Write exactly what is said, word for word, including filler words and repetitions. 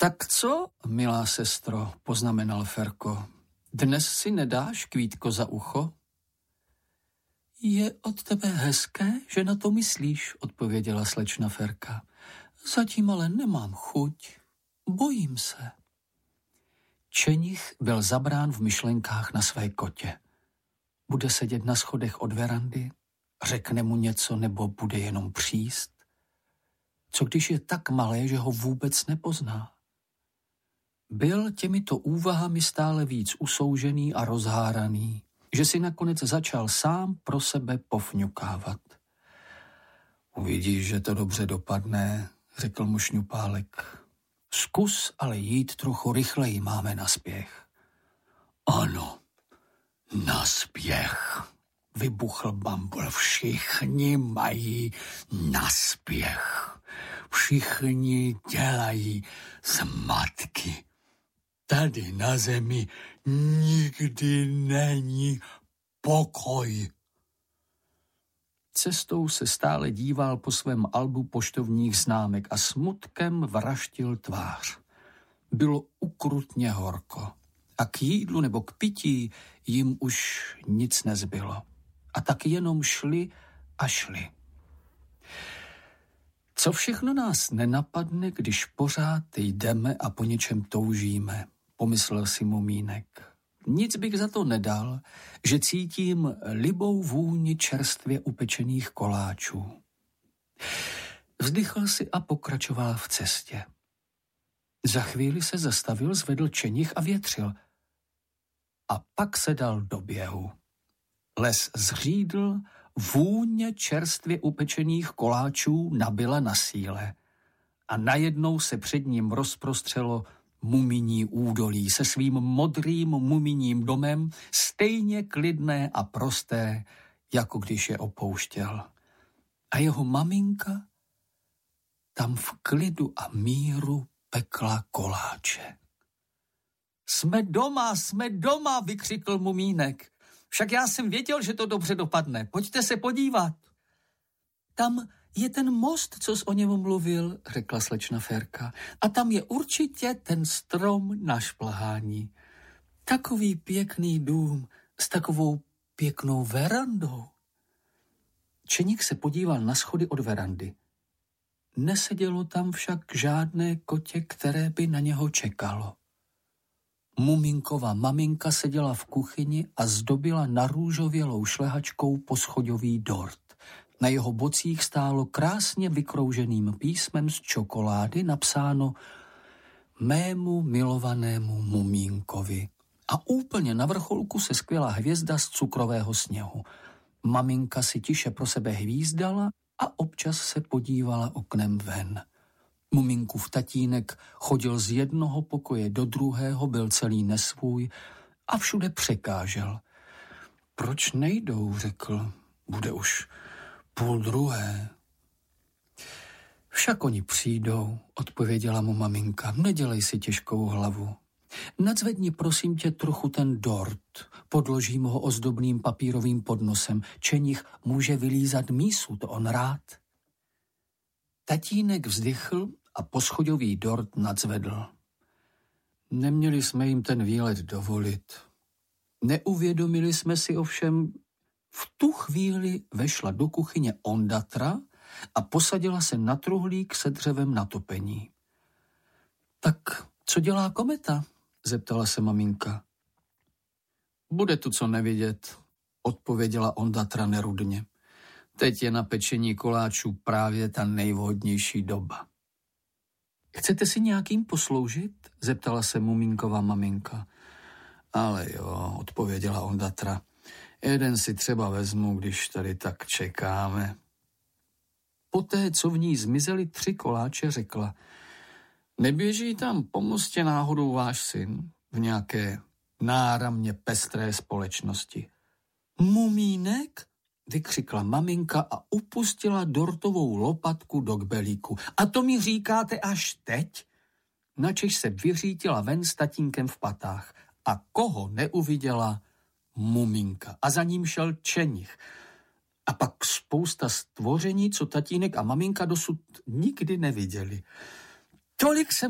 Tak co, milá sestro, poznamenal Ferko, dnes si nedáš kvítko za ucho? Je od tebe hezké, že na to myslíš, odpověděla slečna Ferka. Zatím ale nemám chuť, bojím se. Čenich byl zabrán v myšlenkách na své kotě. Bude sedět na schodech od verandy, řekne mu něco nebo bude jenom příst? Co když je tak malé, že ho vůbec nepozná? Byl těmito úvahami stále víc usoužený a rozháraný, že si nakonec začal sám pro sebe pofňukávat. Uvidíš, že to dobře dopadne, řekl mu Šňupálek. Zkus ale jít trochu rychleji, máme naspěch. Ano, naspěch, vybuchl Bambl. Všichni mají naspěch. Všichni dělají zmatky. Tady na zemi nikdy není pokoj. Cestou se stále díval po svém albu poštovních známek a smutkem vraždil tvář. Bylo ukrutně horko a k jídlu nebo k pití jim už nic nezbylo. A tak jenom šli a šli. Co všechno nás nenapadne, když pořád jdeme a po něčem toužíme, pomyslel si Mumínek. Nic bych za to nedal, že cítím libou vůni čerstvě upečených koláčů. Vzdychl si a pokračoval v cestě. Za chvíli se zastavil, zvedl čenich a větřil. A pak se dal do běhu. Les zřídl, vůně čerstvě upečených koláčů nabyla na síle. A najednou se před ním rozprostřelo muminí údolí se svým modrým muminím domem, stejně klidné a prosté, jako když je opouštěl. A jeho maminka tam v klidu a míru pekla koláče. Jsme doma, jsme doma, vykřikl Mumínek. Však já jsem věděl, že to dobře dopadne. Pojďte se podívat. Tam je ten most, co jsi o něm mluvil, řekla slečna Ferka. A tam je určitě ten strom na šplhání. Takový pěkný dům s takovou pěknou verandou. Čeník se podíval na schody od verandy. Nesedělo tam však žádné kotě, které by na něho čekalo. Muminkova maminka seděla v kuchyni a zdobila narůžovělou šlehačkou poschodový dort. Na jeho bocích stálo krásně vykrouženým písmem z čokolády napsáno mému milovanému Mumínkovi. A úplně na vrcholku se skvěla hvězda z cukrového sněhu. Maminka si tiše pro sebe hvízdala a občas se podívala oknem ven. Muminkův tatínek chodil z jednoho pokoje do druhého, byl celý nesvůj a všude překážel. Proč nejdou, řekl, bude už půl druhé. Však oni přijdou, odpověděla mu maminka, nedělej si těžkou hlavu. Nadzvedni prosím tě trochu ten dort, podložím ho ozdobným papírovým podnosem, Čenich může vylízat mísu, to on rád. Tatínek vzdychl a poschodový dort nadzvedl. Neměli jsme jim ten výlet dovolit. Neuvědomili jsme si ovšem, v tu chvíli vešla do kuchyně Ondatra a posadila se na truhlík se dřevem na topení. Tak co dělá kometa? Zeptala se maminka. Bude tu co nevidět, odpověděla Ondatra nerudně. Teď je na pečení koláčů právě ta nejvhodnější doba. Chcete si nějakým posloužit? Zeptala se Mumínkova maminka. Ale jo, odpověděla Ondatra. Jeden si třeba vezmu, když tady tak čekáme. Poté, co v ní zmizely tři koláče, řekla. Neběží tam po mostě náhodou váš syn v nějaké náramně pestré společnosti? Mumínek? Vykřikla maminka a upustila dortovou lopatku do kbelíku. A to mi říkáte až teď? Načež se vyřítila ven s tatínkem v patách. A koho neuviděla? Muminka. A za ním šel Čenich. A pak spousta stvoření, co tatínek a maminka dosud nikdy neviděli. Tolik jsem